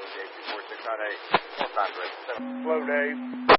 Dave 246 on a full-time break. Slow Dave.